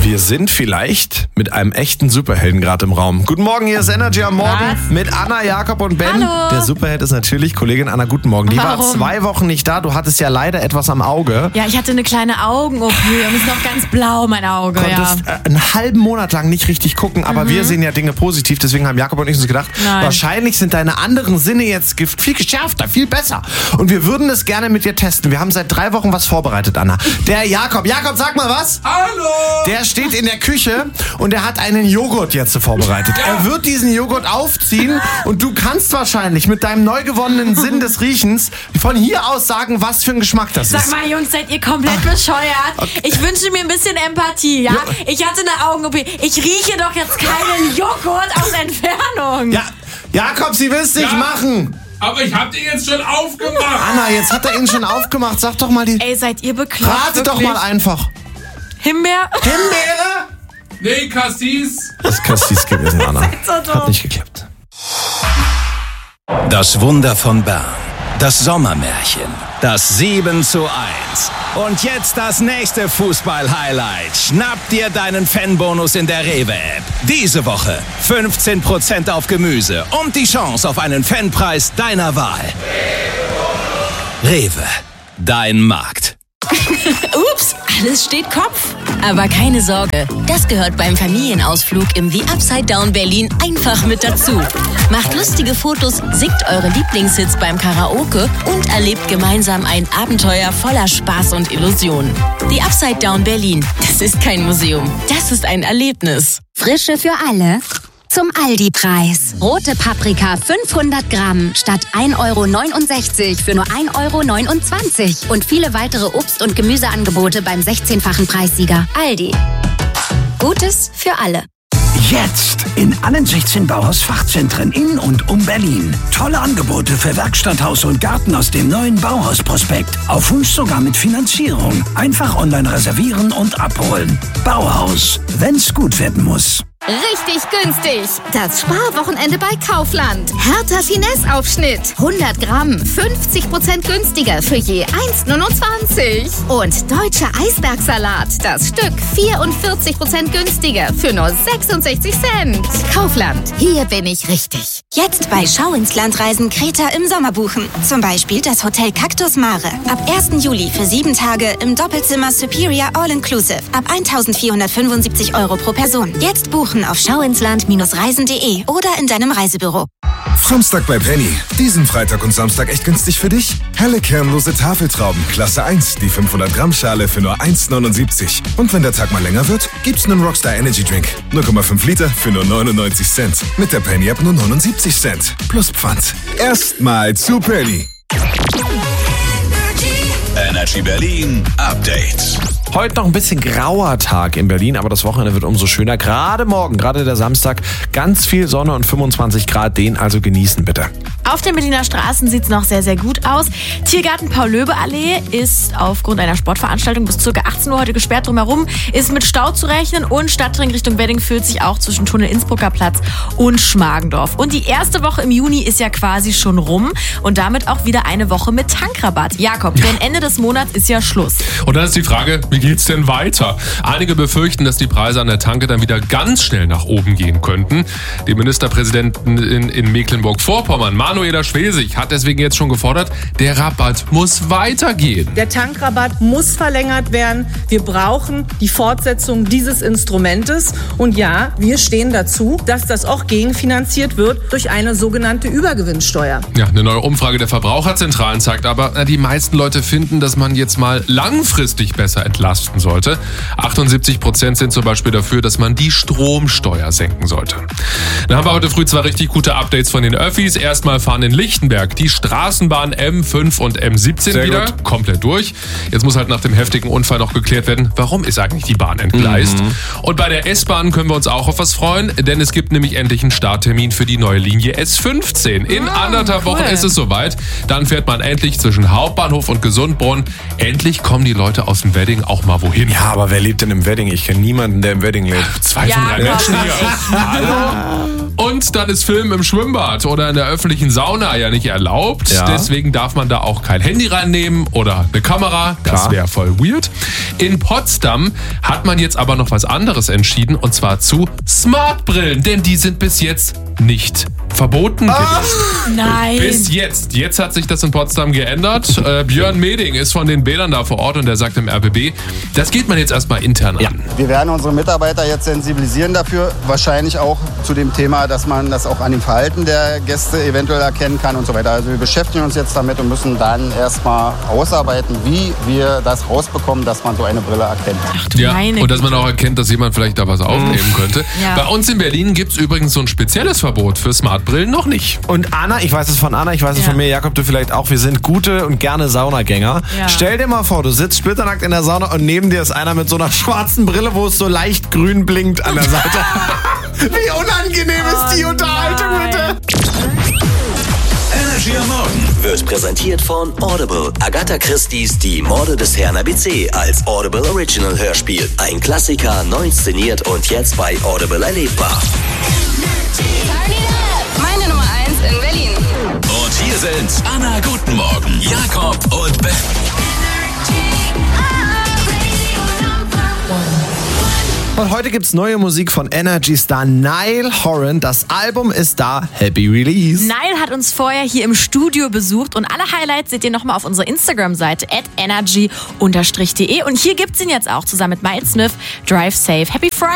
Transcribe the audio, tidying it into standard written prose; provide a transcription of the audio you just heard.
Wir sind vielleicht mit einem echten Superhelden gerade im Raum. Guten Morgen, hier ist Energy am Morgen mit Anna, Jakob und Ben. Hallo. Der Superheld ist natürlich Kollegin Anna. Guten Morgen. Die war 2 Wochen nicht da. Du hattest ja leider etwas am Auge. Ja, ich hatte eine kleine Augen-OP und ist noch ganz blau, mein Auge. Konntest einen halben Monat lang nicht richtig gucken, aber wir sehen ja Dinge positiv. Deswegen haben Jakob und ich uns gedacht, wahrscheinlich sind deine anderen Sinne jetzt viel geschärfter, viel besser. Und wir würden es gerne mit dir testen. Wir haben seit 3 Wochen was vorbereitet, Anna. Der Jakob, sag mal was. Hallo! Der steht in der Küche und er hat einen Joghurt jetzt vorbereitet. Ja. Er wird diesen Joghurt aufziehen und du kannst wahrscheinlich mit deinem neu gewonnenen Sinn des Riechens von hier aus sagen, was für ein Geschmack das ist. Sag mal, Jungs, seid ihr komplett bescheuert? Okay. Ich wünsche mir ein bisschen Empathie, ja? Ich hatte eine Augen-OP. Ich rieche doch jetzt keinen Joghurt aus Entfernung. Ja, Jakob, Sie will es nicht machen. Aber ich hab den jetzt schon aufgemacht. Anna, jetzt hat er ihn schon aufgemacht. Sag doch mal die... Ey, seid ihr bekloppt? Rate doch mal einfach. Himbeer? Himbeere? Nee, Cassis. Das ist Cassis gewesen, Anna. So dumm. Hat nicht geklappt. Das Wunder von Bern. Das Sommermärchen. Das 7:1. Und jetzt das nächste Fußball-Highlight. Schnapp dir deinen Fanbonus in der Rewe-App. Diese Woche 15% auf Gemüse und die Chance auf einen Fanpreis deiner Wahl. Rewe. Dein Markt. Ups, alles steht Kopf. Aber keine Sorge, das gehört beim Familienausflug im The Upside Down Berlin einfach mit dazu. Macht lustige Fotos, singt eure Lieblingshits beim Karaoke und erlebt gemeinsam ein Abenteuer voller Spaß und Illusionen. The Upside Down Berlin, das ist kein Museum, das ist ein Erlebnis. Frische für alle zum Aldi-Preis. Rote Paprika 500 Gramm statt 1,69 € für nur 1,29 € und viele weitere Obst- und Gemüseangebote beim 16-fachen Preissieger. Aldi. Gutes für alle. Jetzt in allen 16 Bauhaus-Fachzentren in und um Berlin. Tolle Angebote für Werkstatt, Haus und Garten aus dem neuen Bauhaus-Prospekt. Auf Wunsch sogar mit Finanzierung. Einfach online reservieren und abholen. Bauhaus, wenn's gut werden muss. Richtig günstig. Das Sparwochenende bei Kaufland. Hertha Finesse-Aufschnitt. 100 Gramm, 50% günstiger für je 1,29 €. Und deutscher Eisbergsalat. Das Stück 44% günstiger für nur 66 Cent. Kaufland. Hier bin ich richtig. Jetzt bei Schau ins Land Reisen Kreta im Sommer buchen. Zum Beispiel das Hotel Cactus Mare. Ab 1. Juli für 7 Tage im Doppelzimmer Superior All-Inclusive. Ab 1.475 € pro Person. Jetzt buchen auf schauinsland-reisen.de oder in deinem Reisebüro. Samstag bei Penny. Diesen Freitag und Samstag echt günstig für dich? Helle kernlose Tafeltrauben, Klasse 1, die 500 Gramm Schale für nur 1,79 €. Und wenn der Tag mal länger wird, gibt's einen Rockstar Energy Drink. 0,5 Liter für nur 99 Cent. Mit der Penny App nur 79 Cent. Plus Pfand. Erstmal zu Penny. Energy Berlin Update. Heute noch ein bisschen grauer Tag in Berlin, aber das Wochenende wird umso schöner. Gerade morgen, gerade der Samstag, ganz viel Sonne und 25 Grad, den also genießen bitte. Auf den Berliner Straßen sieht es noch sehr, sehr gut aus. Tiergarten Paul-Löbe-Allee ist aufgrund einer Sportveranstaltung bis ca. 18 Uhr heute gesperrt. Drumherum ist mit Stau zu rechnen und Stadtring Richtung Wedding fühlt sich auch zwischen Tunnel Innsbrucker Platz und Schmargendorf. Und die erste Woche im Juni ist ja quasi schon rum und damit auch wieder eine Woche mit Tankrabatt. Jakob, denn Ende des Monats ist ja Schluss. Und dann ist die Frage, wie geht's denn weiter? Einige befürchten, dass die Preise an der Tanke dann wieder ganz schnell nach oben gehen könnten. Die Ministerpräsidentin in Mecklenburg-Vorpommern, Manuela Schwesig, hat deswegen jetzt schon gefordert, der Rabatt muss weitergehen. Der Tankrabatt muss verlängert werden. Wir brauchen die Fortsetzung dieses Instrumentes. Und ja, wir stehen dazu, dass das auch gegenfinanziert wird durch eine sogenannte Übergewinnsteuer. Ja, eine neue Umfrage der Verbraucherzentralen zeigt aber, die meisten Leute finden, dass man jetzt mal langfristig besser entlasten sollte. 78% sind zum Beispiel dafür, dass man die Stromsteuer senken sollte. Dann haben wir heute früh 2 richtig gute Updates von den Öffis. Erstmal fahren in Lichtenberg die Straßenbahn M5 und M17 Sehr wieder gut. komplett durch. Jetzt muss halt nach dem heftigen Unfall noch geklärt werden, warum ist eigentlich die Bahn entgleist. Und bei der S-Bahn können wir uns auch auf was freuen, denn es gibt nämlich endlich einen Starttermin für die neue Linie S15. In 1,5 Wochen ist es soweit. Dann fährt man endlich zwischen Hauptbahnhof und Gesundbronn. Endlich kommen die Leute aus dem Wedding auch mal wohin. Ja, aber wer lebt denn im Wedding? Ich kenne niemanden, der im Wedding lebt. 2 von 3 Menschen hier. Hallo? Und Und dann ist Film im Schwimmbad oder in der öffentlichen Sauna ja nicht erlaubt. Ja. Deswegen darf man da auch kein Handy reinnehmen oder eine Kamera. Das wäre voll weird. In Potsdam hat man jetzt aber noch was anderes entschieden, und zwar zu Smartbrillen, denn die sind bis jetzt nicht verboten gewesen. Nein. Bis jetzt. Jetzt hat sich das in Potsdam geändert. Björn Meding ist von den Bädern da vor Ort und der sagt im RBB, das geht man jetzt erstmal intern an. Wir werden unsere Mitarbeiter jetzt sensibilisieren dafür, wahrscheinlich auch zu dem Thema, dass man das auch an dem Verhalten der Gäste eventuell erkennen kann und so weiter. Also wir beschäftigen uns jetzt damit und müssen dann erstmal ausarbeiten, wie wir das rausbekommen, dass man so eine Brille erkennt. Ach du Ja, meine und dass man auch erkennt, dass jemand vielleicht da was aufnehmen könnte. Ja. Bei uns in Berlin gibt es übrigens so ein spezielles Verbot für Smartbrillen noch nicht. Und Anna, ich weiß es von Anna, ich weiß es Ja. von mir, Jakob, du vielleicht auch, wir sind gute und gerne Saunagänger. Ja. Stell dir mal vor, du sitzt splitternackt in der Sauna und neben dir ist einer mit so einer schwarzen Brille, wo es so leicht grün blinkt an der Seite. Wie unangenehm ist die Unterhaltung, bitte? Energy am Morgen wird präsentiert von Audible. Agatha Christie's Die Morde des Herrn ABC als Audible Original Hörspiel. Ein Klassiker, neu inszeniert und jetzt bei Audible erlebbar. Meine Nummer 1 in Berlin. Und hier sind Anna, guten Morgen, Jakob und Ben. Und heute gibt's neue Musik von Energy-Star Niall Horan. Das Album ist da. Happy Release. Niall hat uns vorher hier im Studio besucht und alle Highlights seht ihr nochmal auf unserer Instagram-Seite @energy_de. Und hier gibt's ihn jetzt auch zusammen mit Miles Smith. Drive Safe. Happy Friday.